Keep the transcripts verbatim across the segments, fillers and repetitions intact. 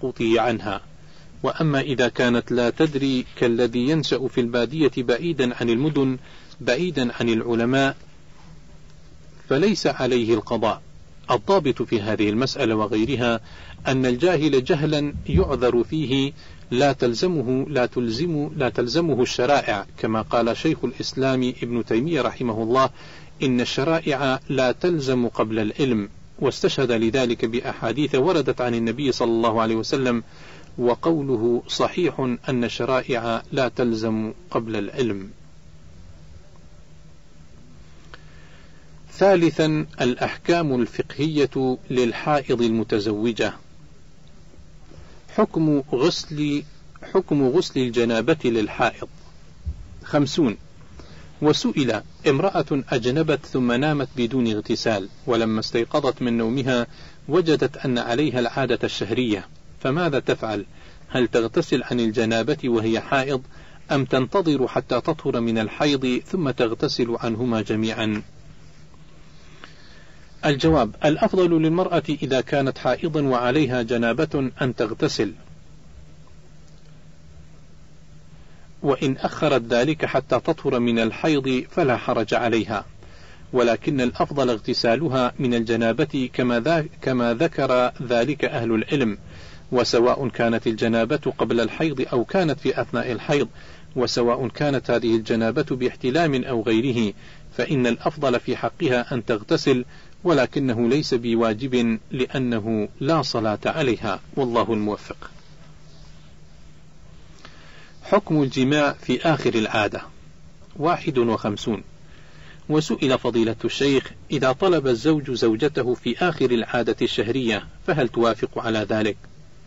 لسقوطه عنها. وأما إذا كانت لا تدري كالذي ينشأ في البادية بعيدا عن المدن بعيدا عن العلماء فليس عليه القضاء. الضابط في هذه المسألة وغيرها أن الجاهل جهلا يعذر فيه لا تلزمه لا تلزم لا تلزمه الشرائع، كما قال شيخ الإسلام ابن تيمية رحمه الله: إن الشرائع لا تلزم قبل العلم، واستشهد لذلك بأحاديث وردت عن النبي صلى الله عليه وسلم، وقوله صحيح أن الشرائع لا تلزم قبل العلم. ثالثا، الأحكام الفقهية للحائض المتزوجة. حكم غسل حكم غسل الجنابة للحائض. خمسون. وسئل: امرأة أجنبت ثم نامت بدون اغتسال، ولما استيقظت من نومها وجدت أن عليها العادة الشهرية، فماذا تفعل؟ هل تغتسل عن الجنابة وهي حائض، أم تنتظر حتى تطهر من الحيض ثم تغتسل عنهما جميعا؟ الجواب: الأفضل للمرأة إذا كانت حائضا وعليها جنابة أن تغتسل، وإن أخرت ذلك حتى تطهر من الحيض فلا حرج عليها، ولكن الأفضل اغتسالها من الجنابة كما, كما ذكر ذلك أهل العلم، وسواء كانت الجنابة قبل الحيض أو كانت في أثناء الحيض، وسواء كانت هذه الجنابة باحتلام أو غيره، فإن الأفضل في حقها أن تغتسل، ولكنه ليس بواجب لأنه لا صلاة عليها، والله الموفق. حكم الجماع في آخر العادة. واحد وخمسون. وسئل فضيلة الشيخ: إذا طلب الزوج زوجته في آخر العادة الشهرية فهل توافق على ذلك؟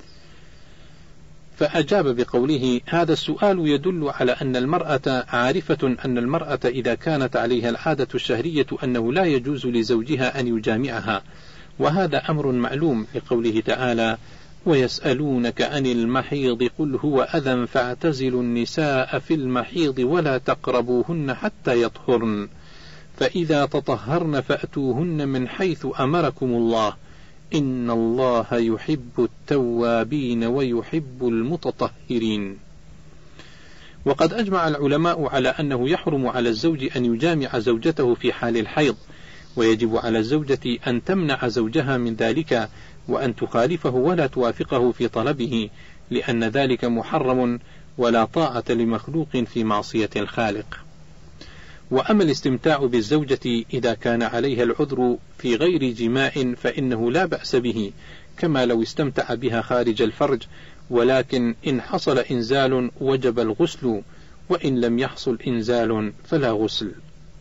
فأجاب بقوله: هذا السؤال يدل على أن المرأة عارفة أن المرأة إذا كانت عليها العادة الشهرية أنه لا يجوز لزوجها أن يجامعها، وهذا أمر معلوم لقوله تعالى: ويسألونك عن المحيض قل هو أذى فاعتزلوا النساء في المحيض ولا تقربوهن حتى يطهرن فإذا تطهرن فأتوهن من حيث أمركم الله إن الله يحب التوابين ويحب المتطهرين. وقد أجمع العلماء على أنه يحرم على الزوج أن يجامع زوجته في حال الحيض، ويجب على الزوجة أن تمنع زوجها من ذلك، وأن تخالفه ولا توافقه في طلبه، لأن ذلك محرم، ولا طاعة لمخلوق في معصية الخالق. وأما الاستمتاع بالزوجة إذا كان عليها العذر في غير جماع فإنه لا بأس به، كما لو استمتع بها خارج الفرج، ولكن إن حصل إنزال وجب الغسل، وإن لم يحصل إنزال فلا غسل.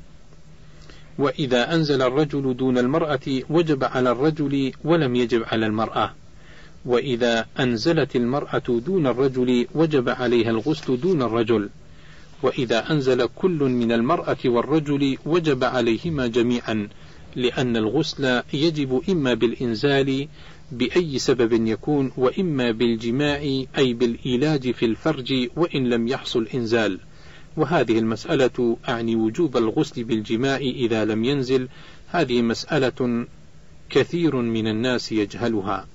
وإذا أنزل الرجل دون المرأة وجب على الرجل ولم يجب على المرأة، وإذا أنزلت المرأة دون الرجل وجب عليها الغسل دون الرجل، وإذا أنزل كل من المرأة والرجل وجب عليهما جميعا، لأن الغسل يجب إما بالإنزال بأي سبب يكون، وإما بالجماع أي بالإيلاج في الفرج وإن لم يحصل إنزال. وهذه المسألة أعني وجوب الغسل بالجماع إذا لم ينزل، هذه مسألة كثير من الناس يجهلها.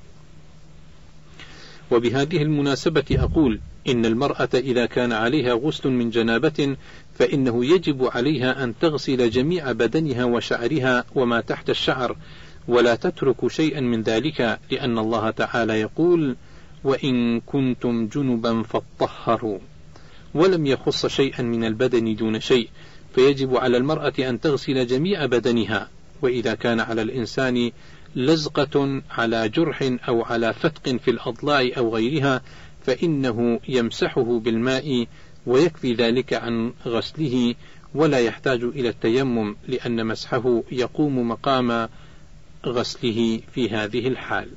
وبهذه المناسبة أقول إن المرأة إذا كان عليها غسل من جنابة فإنه يجب عليها أن تغسل جميع بدنها وشعرها وما تحت الشعر، ولا تترك شيئا من ذلك، لأن الله تعالى يقول: وإن كنتم جنبا فاطهروا، ولم يخص شيئا من البدن دون شيء، فيجب على المرأة أن تغسل جميع بدنها. وإذا كان على الإنسان لزقة على جرح أو على فتق في الأضلاع أو غيرها فإنه يمسحه بالماء ويكفي ذلك عن غسله، ولا يحتاج إلى التيمم، لأن مسحه يقوم مقام غسله في هذه الحال.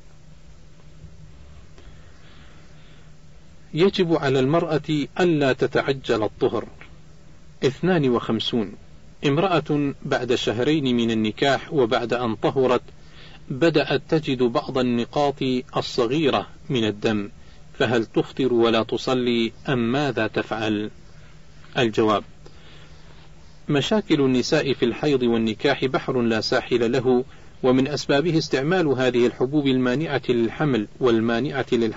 يجب على المرأة ألا تتعجل الطهر. اثنان وخمسون. امرأة بعد شهرين من النكاح وبعد أن طهرت بدأت تجد بعض النقاط الصغيرة من الدم، فهل تفطر ولا تصلي أم ماذا تفعل؟ الجواب: مشاكل النساء في الحيض والنكاح بحر لا ساحل له، ومن أسبابه استعمال هذه الحبوب المانعة للحمل والمانعة للحمل